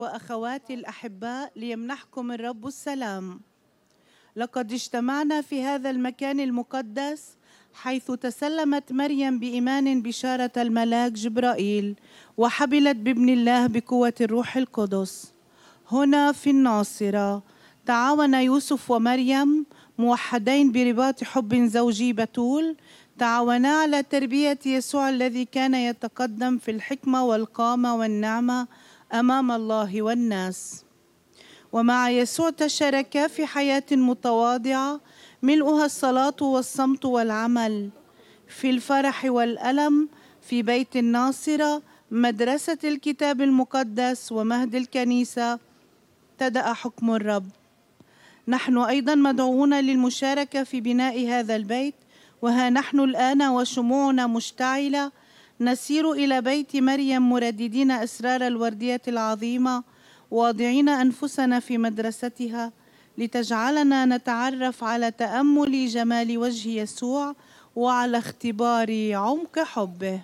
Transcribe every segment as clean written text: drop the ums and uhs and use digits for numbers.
وأخواتي الأحباء ليمنحكم الرب السلام. لقد اجتمعنا في هذا المكان المقدس حيث تسلمت مريم بإيمان بشارة الملاك جبرائيل وحبلت بابن الله بقوة الروح القدس. هنا في الناصرة تعاون يوسف ومريم موحدين برباط حب زوجي بتول، تعاونا على تربية يسوع الذي كان يتقدم في الحكمة والقامة والنعمة أمام الله والناس. ومع يسوع تشاركا في حياة متواضعة ملؤها الصلاة والصمت والعمل، في الفرح والألم، في بيت الناصرة مدرسة الكتاب المقدس ومهد الكنيسة ابتدأ حكم الرب. نحن أيضا مدعوون للمشاركة في بناء هذا البيت، وها نحن الآن وشموعنا مشتعلة نسير إلى بيت مريم مرددين أسرار الوردية العظيمة، واضعين أنفسنا في مدرستها لتجعلنا نتعرف على تأمل جمال وجه يسوع وعلى اختبار عمق حبه.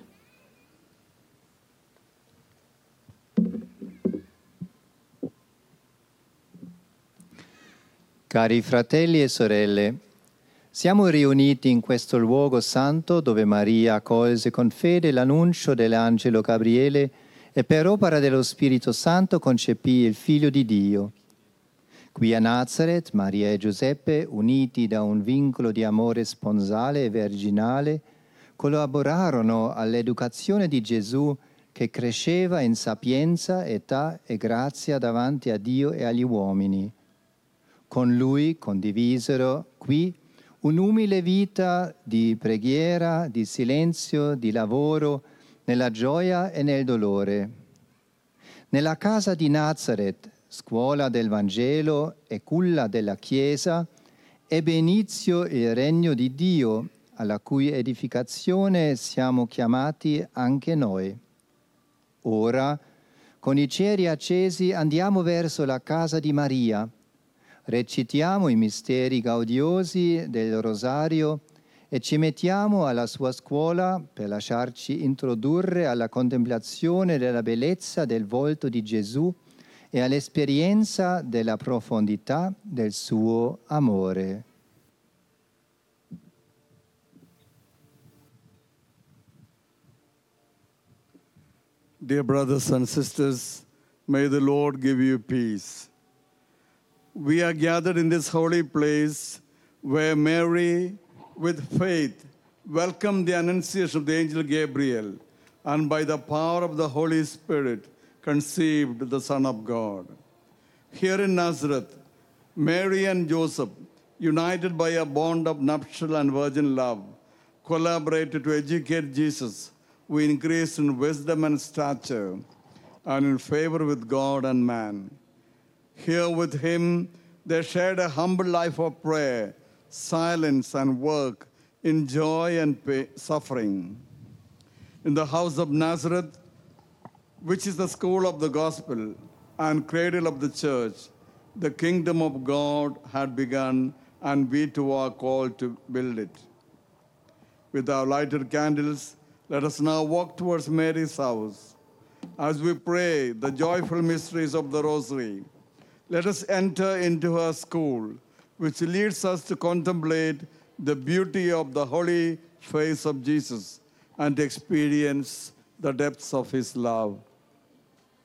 Cari fratelli e sorelle, siamo riuniti in questo luogo santo dove Maria accolse con fede l'annuncio dell'angelo Gabriele e per opera dello Spirito Santo concepì il Figlio di Dio. Qui a Nazareth, Maria e Giuseppe, uniti da un vincolo di amore sponsale e virginale, collaborarono all'educazione di Gesù che cresceva in sapienza, età e grazia davanti a Dio e agli uomini. Con lui condivisero qui un'umile vita di preghiera, di silenzio, di lavoro, nella gioia e nel dolore. Nella casa di Nazareth, scuola del Vangelo e culla della Chiesa, ebbe inizio il regno di Dio, alla cui edificazione siamo chiamati anche noi. Ora, con i ceri accesi, andiamo verso la casa di Maria. Recitiamo i misteri gaudiosi del Rosario e ci mettiamo alla sua scuola per lasciarci introdurre alla contemplazione della bellezza del volto di Gesù e all'esperienza della profondità del suo amore. Dear brothers and sisters, may the Lord give you peace. We are gathered in this holy place where Mary, with faith, welcomed the annunciation of the angel Gabriel, and by the power of the Holy Spirit, conceived the Son of God. Here in Nazareth, Mary and Joseph, united by a bond of nuptial and virgin love, collaborated to educate Jesus, who increased in wisdom and stature and in favor with God and man. Here with him, they shared a humble life of prayer, silence and work, in joy and suffering. In the house of Nazareth, which is the school of the gospel and cradle of the church, the kingdom of God had begun, and we too are called to build it. With our lighted candles, let us now walk towards Mary's house. As we pray the joyful mysteries of the Rosary, let us enter into her school, which leads us to contemplate the beauty of the holy face of Jesus and experience the depths of his love.